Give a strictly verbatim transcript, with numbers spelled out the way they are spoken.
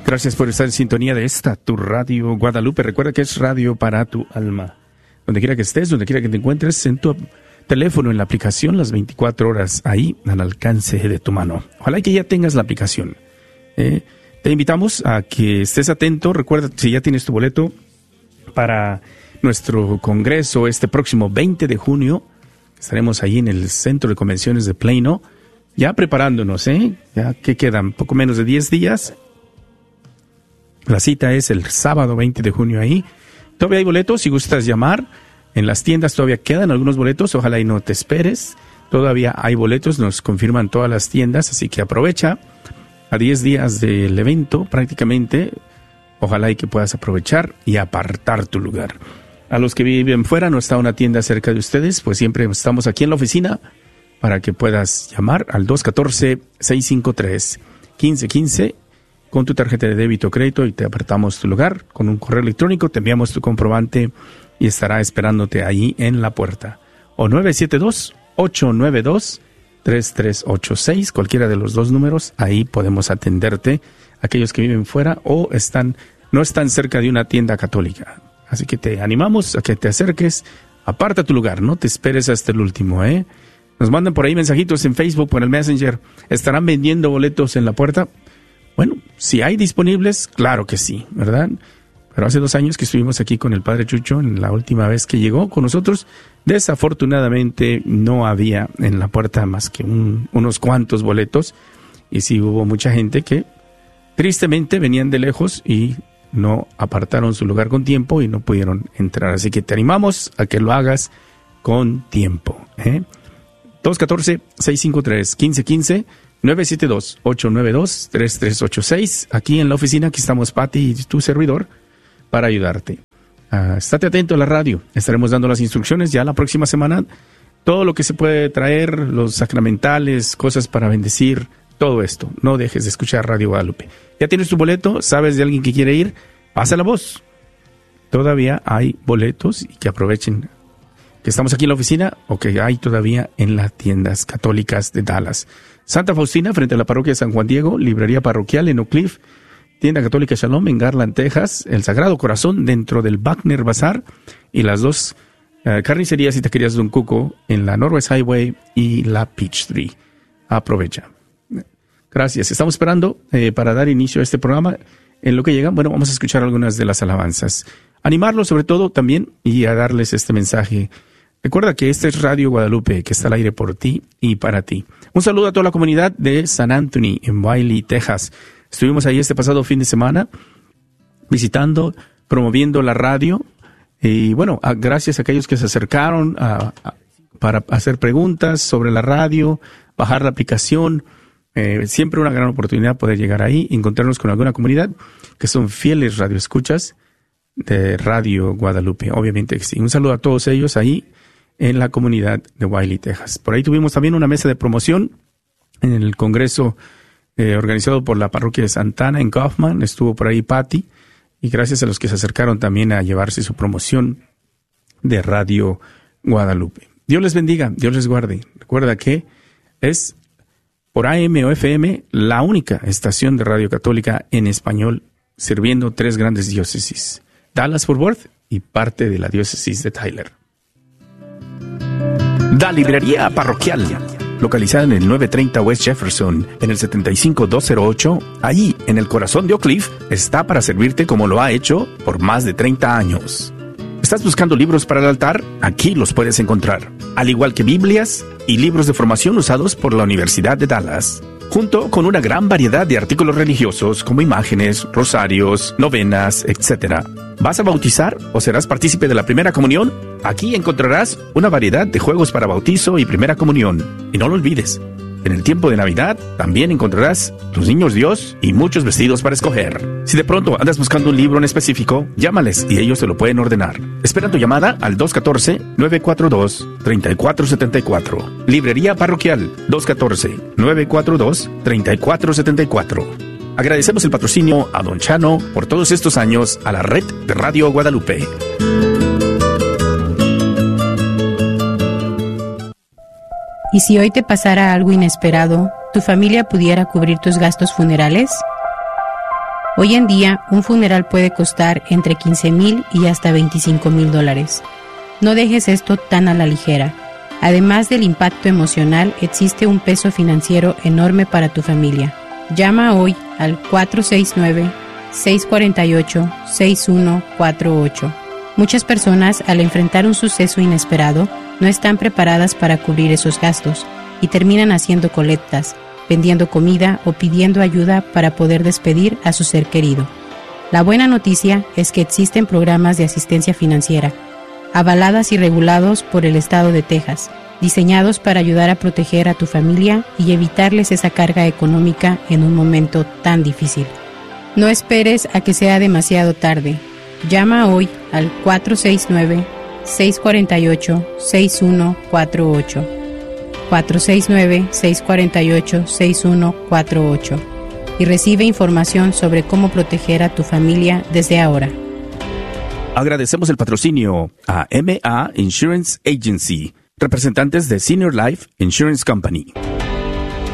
Gracias por estar en sintonía de esta, tu Radio Guadalupe. Recuerda que es radio para tu alma. Donde quiera que estés, donde quiera que te encuentres, en tu teléfono, en la aplicación, las veinticuatro horas ahí al alcance de tu mano. Ojalá que ya tengas la aplicación. Eh, te invitamos a que estés atento. Recuerda, si ya tienes tu boleto para nuestro congreso este próximo veinte de junio, estaremos ahí en el Centro de Convenciones de Plano, ya preparándonos, ¿eh? Ya que quedan poco menos de diez días. La cita es el sábado veinte de junio ahí. Todavía hay boletos, si gustas llamar. En las tiendas todavía quedan algunos boletos, ojalá y no te esperes. Todavía hay boletos, nos confirman todas las tiendas, así que aprovecha. A diez días del evento prácticamente, ojalá y que puedas aprovechar y apartar tu lugar. A los que viven fuera, no está una tienda cerca de ustedes, pues siempre estamos aquí en la oficina para que puedas llamar al dos uno cuatro, seis cinco tres, uno cinco uno cinco con tu tarjeta de débito o crédito y te apartamos tu lugar. Con un correo electrónico te enviamos tu comprobante y estará esperándote ahí en la puerta. O nueve siete dos, ocho nueve dos, tres tres ocho seis, cualquiera de los dos números, ahí podemos atenderte. Aquellos que viven fuera o están no están cerca de una tienda católica. Así que te animamos a que te acerques, aparta tu lugar, no te esperes hasta el último, ¿eh? Nos mandan por ahí mensajitos en Facebook, por el Messenger. ¿Estarán vendiendo boletos en la puerta? Bueno, si hay disponibles, claro que sí, ¿verdad? Pero hace dos años que estuvimos aquí con el Padre Chucho, en la última vez que llegó con nosotros, desafortunadamente no había en la puerta más que un, unos cuantos boletos. Y sí hubo mucha gente que tristemente venían de lejos y no apartaron su lugar con tiempo y no pudieron entrar. Así que te animamos a que lo hagas con tiempo, ¿eh? dos uno cuatro, seis cinco tres, uno cinco uno cinco, nueve siete dos, ocho nueve dos, tres tres ocho seis. Aquí en la oficina, aquí estamos Pati y tu servidor para ayudarte. Uh, estate atento a la radio. Estaremos dando las instrucciones ya la próxima semana. Todo lo que se puede traer, los sacramentales, cosas para bendecir, todo esto. No dejes de escuchar Radio Guadalupe. Ya tienes tu boleto, sabes de alguien que quiere ir, pasa la voz. Todavía hay boletos y que aprovechen que estamos aquí en la oficina o que hay todavía en las tiendas católicas de Dallas. Santa Faustina, frente a la parroquia de San Juan Diego, librería parroquial en Oak Cliff, tienda católica Shalom en Garland, Texas, el Sagrado Corazón dentro del Wagner Bazaar y las dos uh, carnicerías y taquerías Don Cuco en la Northwest Highway y la Peachtree. Aprovecha. Gracias. Estamos esperando eh, para dar inicio a este programa. En lo que llegan, bueno, vamos a escuchar algunas de las alabanzas. Animarlos sobre todo también y a darles este mensaje. Recuerda que este es Radio Guadalupe, que está al aire por ti y para ti. Un saludo a toda la comunidad de San Anthony, en Wiley, Texas. Estuvimos ahí este pasado fin de semana, visitando, promoviendo la radio. Y bueno, a, gracias a aquellos que se acercaron a, a, para hacer preguntas sobre la radio, bajar la aplicación. Eh, siempre una gran oportunidad poder llegar ahí, encontrarnos con alguna comunidad que son fieles radioescuchas de Radio Guadalupe. Obviamente que sí. Un saludo a todos ellos ahí en la comunidad de Wiley, Texas. Por ahí tuvimos también una mesa de promoción en el congreso eh, organizado por la parroquia de Santana en Kaufman. Estuvo por ahí Patti y gracias a los que se acercaron también a llevarse su promoción de Radio Guadalupe. Dios les bendiga, Dios les guarde. Recuerda que es por A M o F M la única estación de radio católica en español sirviendo tres grandes diócesis: Dallas-Fort Worth y parte de la diócesis de Tyler. La librería parroquial, localizada en el novecientos treinta West Jefferson, en el setenta y cinco mil doscientos ocho, allí en el corazón de Oak Cliff, está para servirte como lo ha hecho por más de treinta años. ¿Estás buscando libros para el altar? Aquí los puedes encontrar, al igual que Biblias y libros de formación usados por la Universidad de Dallas, junto con una gran variedad de artículos religiosos como imágenes, rosarios, novenas, etcétera. ¿Vas a bautizar o serás partícipe de la primera comunión? Aquí encontrarás una variedad de juegos para bautizo y primera comunión. Y no lo olvides, en el tiempo de Navidad también encontrarás los niños Dios y muchos vestidos para escoger. Si de pronto andas buscando un libro en específico, llámales y ellos te lo pueden ordenar. Espera tu llamada al dos uno cuatro, nueve cuatro dos, tres cuatro siete cuatro. Librería parroquial dos uno cuatro, nueve cuatro dos, tres cuatro siete cuatro. Agradecemos el patrocinio a Don Chano por todos estos años a la red de Radio Guadalupe. ¿Y si hoy te pasara algo inesperado, tu familia pudiera cubrir tus gastos funerales? Hoy en día, un funeral puede costar entre quince mil y hasta veinticinco mil dólares. No dejes esto tan a la ligera. Además del impacto emocional, existe un peso financiero enorme para tu familia. Llama hoy al cuatro seis nueve, seis cuatro ocho, seis uno cuatro ocho. Muchas personas, al enfrentar un suceso inesperado, no están preparadas para cubrir esos gastos y terminan haciendo colectas, vendiendo comida o pidiendo ayuda para poder despedir a su ser querido. La buena noticia es que existen programas de asistencia financiera, avaladas y regulados por el estado de Texas, diseñados para ayudar a proteger a tu familia y evitarles esa carga económica en un momento tan difícil. No esperes a que sea demasiado tarde. Llama hoy al cuatro seis nueve, seis cuatro ocho, seis uno cuatro ocho. cuatro seis nueve, seis cuatro ocho, seis uno cuatro ocho y recibe información sobre cómo proteger a tu familia desde ahora. Agradecemos el patrocinio a M A Insurance Agency, representantes de Senior Life Insurance Company.